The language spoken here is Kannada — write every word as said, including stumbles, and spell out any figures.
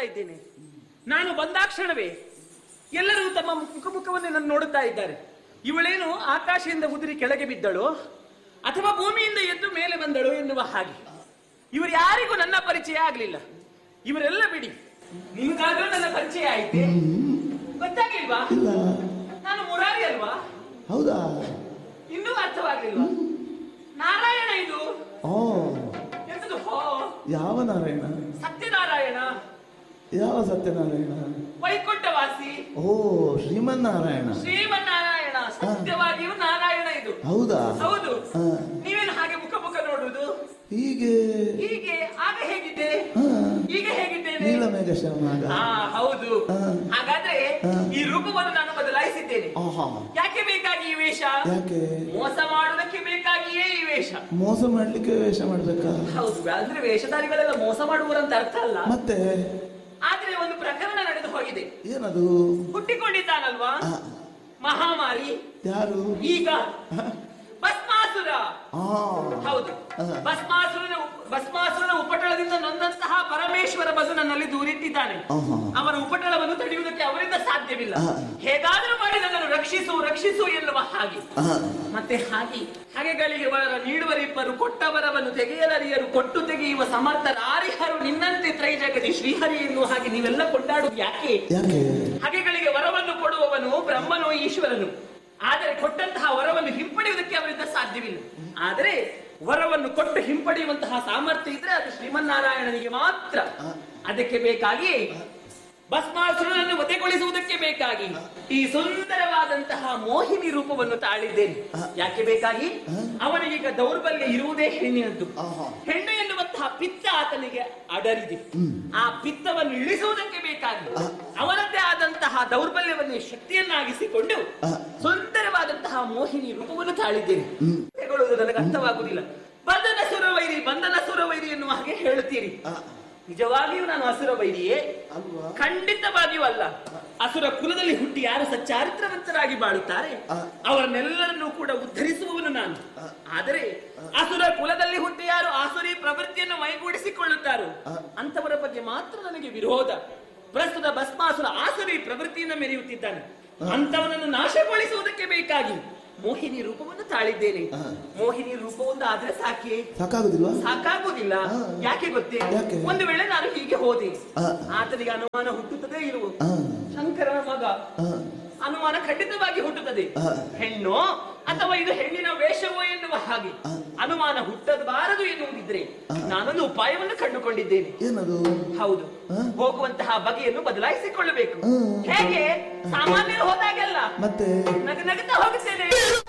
ಇದ್ದೇನೆ. ನಾನು ಬಂದಾಕ್ಷಣವೇ ಎಲ್ಲರೂ ತಮ್ಮ ಮುಖ ಮುಖವನ್ನೇ ನನ್ನ ನೋಡುತ್ತಾ ಇದ್ದಾರೆ. ಇವಳೇನು ಆಕಾಶದಿಂದ ಉದುರಿ ಕೆಳಗೆ ಬಿದ್ದಳು ಅಥವಾ ಭೂಮಿಯಿಂದ ಎದ್ದು ಮೇಲೆ ಬಂದಳು ಎನ್ನುವ ಹಾಗೆ. ಇವರು ಯಾರಿಗೂ ನನ್ನ ಪರಿಚಯ ಆಗ್ಲಿಲ್ಲ. ಇವರೆಲ್ಲ ಬಿಡಿ, ನಿಮಗಾದ್ರೂ ನನ್ನ ಪರಿಚಯ ಆಯ್ತೆ. ಗೊತ್ತಾಗ್ಲಿಲ್ವಾ? ನಾನು ಮುರಾರಿ ಅಲ್ವಾ? ಹೌದಾ? ಇನ್ನೂ ಅರ್ಥವಾಗ್ಲಿಲ್ವಾ? ನಾರಾಯಣ ಇದು. ಓ, ಎಂತದು? ಹೋ, ಯಾವ ನಾರಾಯಣ? ಸತ್ಯನಾರಾಯಣ. ಯಾವ ಸತ್ಯನಾರಾಯಣ? ವೈಕುಂಠವಾಸಿ. ಓ, ಶ್ರೀಮನ್ನಾರಾಯಣ. ಶ್ರೀಮನ್ನಾರಾಯಣ, ಸತ್ಯವಾಗಿಯೂ ನಾರಾಯಣ ಇದು. ಹೌದಾ? ಹೌದು. ನೀವೇನು ಹಾಗೆ ಮುಖ ಮುಖ ನೋಡುವುದು? ಹೀಗೆ ಹೀಗೆ. ಆಗ ಹೇಗಿದ್ದೆ? ಈಗ ಹೇಗಿದ್ದೇನೆ? ನೀಲಮೇಘ ಶ್ಯಾಮಾಗ. ಹಾ, ಹೌದು. ಹಾಗಾದ್ರೆ ಈ ರೂಪವನ್ನು ನಾನು ಬದಲಾಯಿಸಿದ್ದೇನೆ. ಯಾಕೆ ಬೇಕಾಗಿ ಈ ವೇಷ? ಯಾಕೆ? ಮೋಸ ಮಾಡುವುದಕ್ಕೆ ಬೇಕಾಗಿಯೇ ಈ ವೇಷ. ಮೋಸ ಮಾಡ್ಲಿಕ್ಕೆ ವೇಷ ಮಾಡ್ಬೇಕಾ? ಹೌದು. ಅಂದ್ರೆ ವೇಷಧಾರಿಗಳೆಲ್ಲ ಮೋಸ ಮಾಡುವರಂತ ಅರ್ಥ ಅಲ್ಲ. ಮತ್ತೆ ಆದ್ರೆ ಒಂದು ಪ್ರಕರಣ ನಡೆದು ಹೋಗಿದೆ. ಏನದು? ಹುಟ್ಟಿಕೊಂಡಿದ್ದಾನಲ್ವಾ ಮಹಾಮಾರಿ. ಯಾರು? ಈಗ ಭಸ್ಮಾಸುರ. ಹೌದು. ಭಸ್ಮಾಸುರನ ಭಸ್ಮಾಸುರನ ಉಪಟಳದಿಂದ ನೊಂದಂತಹ ಪರಮೇಶ್ವರ ಬಸು ನನ್ನಲ್ಲಿ ದೂರಿಟ್ಟಿದ್ದಾನೆ. ಅವರ ಉಪಟಳವನ್ನು ತಡೆಯುವುದಕ್ಕೆ ಅವರಿಂದ ಸಾಧ್ಯವಿಲ್ಲ. ಹೇಗಾದ್ರೂ ಮಾಡಿ ನನ್ನನ್ನು ರಕ್ಷಿಸು ರಕ್ಷಿಸು ಎನ್ನುವ ಹಾಗೆ. ಮತ್ತೆ ಹಾಗೆ ಹಾಗೆಗಳಿಗೆ ವರ ನೀಡುವರಿಬ್ಬರು, ಕೊಟ್ಟವರವನ್ನು ತೆಗೆಯಲರಿಯರು, ಕೊಟ್ಟು ತೆಗೆಯುವ ಸಮರ್ಥರಾರಿಹರು, ನಿನ್ನಂತೆ ತ್ರೈಜಗತಿ ಶ್ರೀಹರಿ ಎನ್ನುವ ಹಾಗೆ ನೀವೆಲ್ಲ ಕೊಂಡಾಡುವುದು ಯಾಕೆ? ಹಾಗೆಗಳಿಗೆ ವರವನ್ನು ಕೊಡುವವನು ಬ್ರಹ್ಮನು ಈಶ್ವರನು. ಆದರೆ ಕೊಟ್ಟಂತಹ ವರವನ್ನು ಹಿಂಪಡೆಯುವುದಕ್ಕೆ ಅವರಿಂದ ಸಾಧ್ಯವಿಲ್ಲ. ಆದರೆ ವರವನ್ನು ಕೊಟ್ಟು ಹಿಂಪಡೆಯುವಂತಹ ಸಾಮರ್ಥ್ಯ ಇದ್ರೆ ಅದು ಶ್ರೀಮನ್ನಾರಾಯಣನಿಗೆ ಮಾತ್ರ. ಅದಕ್ಕೆ ಬೇಕಾಗಿ ಭಸ್ಮಾಸುರನನ್ನು ವಧೆಗೊಳಿಸುವುದಕ್ಕೆ ಬೇಕಾಗಿ ಈ ಸುಂದರವಾದಂತಹ ಮೋಹಿನಿ ರೂಪವನ್ನು ತಾಳಿದ್ದೇನೆ. ಯಾಕೆ ಬೇಕಾಗಿ? ಅವನಿಗೀಗ ದೌರ್ಬಲ್ಯ ಇರುವುದೇ ಹೆಣ್ಣಿನದ್ದು. ಹೆಣ್ಣು ಎನ್ನುವಂತಹ ಪಿತ್ತ ಆತನಿಗೆ ಅಡರಿದೆ. ಆ ಪಿತ್ತವನ್ನು ಇಳಿಸುವುದಕ್ಕೆ ಬೇಕಾಗಿ ಅವನದ್ದೇ ಆದಂತಹ ದೌರ್ಬಲ್ಯವನ್ನು ಶಕ್ತಿಯನ್ನಾಗಿಸಿಕೊಂಡು ಸುಂದರವಾದಂತಹ ಮೋಹಿನಿ ರೂಪವನ್ನು ತಾಳಿದ್ದೇನೆ. ಹೇಳುವುದು ನನಗೆ ಅರ್ಥವಾಗುವುದಿಲ್ಲ. ಬಂಧನ ಸುರವೈರಿ ಬಂಧನ ಸುರವೈರಿ ಎನ್ನುವ ಹಾಗೆ ಹೇಳುತ್ತೀರಿ. ನಿಜವಾಗಿಯೂ ನಾನು ಅಸುರ ವೈರಿಯೇ? ಖಂಡಿತವಾಗಿಯೂ ಅಲ್ಲ. ಅಸುರ ಕುಲದಲ್ಲಿ ಹುಟ್ಟಿ ಯಾರು ಸಚ್ಚಾರಿತ್ರವಂತರಾಗಿ ಬಾಳುತ್ತಾರೆ ಅವರನ್ನೆಲ್ಲರನ್ನೂ ಕೂಡ ಉದ್ಧರಿಸುವವನು ನಾನು. ಆದರೆ ಅಸುರ ಕುಲದಲ್ಲಿ ಹುಟ್ಟಿ ಯಾರು ಆಸುರಿ ಪ್ರವೃತ್ತಿಯನ್ನು ಮೈಗೂಡಿಸಿಕೊಳ್ಳುತ್ತಾರೋ ಅಂತವರ ಬಗ್ಗೆ ಮಾತ್ರ ನನಗೆ ವಿರೋಧ. ಪ್ರಸ್ತುತ ಭಸ್ಮಾಸುರ ಆಸುರಿ ಪ್ರವೃತ್ತಿಯನ್ನು ಮೆರೆಯುತ್ತಿದ್ದಾನೆ. ಅಂತವನನ್ನು ನಾಶಗೊಳಿಸುವುದಕ್ಕೆ ಬೇಕಾಗಿ ಮೋಹಿನಿ ರೂಪವನ್ನು ತಾಳಿದ್ದೇನೆ. ಮೋಹಿನಿ ರೂಪವೊಂದು ಆದ್ರೆ ಸಾಕೆ? ಸಾಕಾಗುದಿಲ್ವಾ? ಸಾಕಾಗುವುದಿಲ್ಲ. ಯಾಕೆ ಗೊತ್ತೇ? ಒಂದು ವೇಳೆ ನಾನು ಹೀಗೆ ಹೋದೆ, ಆತನಿಗೆ ಅನುಮಾನ ಹುಟ್ಟುತ್ತದೆ ಇರುವ ಶಂಕರನ ಮಗ, ಅನುಮಾನ ಖಂಡಿತವಾಗಿ ಹುಟ್ಟುತ್ತದೆ. ಹೆಣ್ಣು ಅಥವಾ ಇದು ಹೆಣ್ಣಿನ ವೇಷವೋ ಎನ್ನುವ ಹಾಗೆ ಅನುಮಾನ ಹುಟ್ಟಬಾರದು ಎನ್ನುವುದಿದ್ರೆ ನಾನೊಂದು ಉಪಾಯವನ್ನು ಕಂಡುಕೊಂಡಿದ್ದೇನೆ. ಏನದು? ಹೌದು, ಹೋಗುವಂತಹ ಬಗೆಯನ್ನು ಬದಲಾಯಿಸಿಕೊಳ್ಳಬೇಕು. ಹೇಗೆ? ಸಾಮಾನ್ಯರು ಹೋದಾಗೆಲ್ಲ ಮತ್ತೆ ನಗ ನಗುತ್ತಾ ಹೋಗುತ್ತೇನೆ.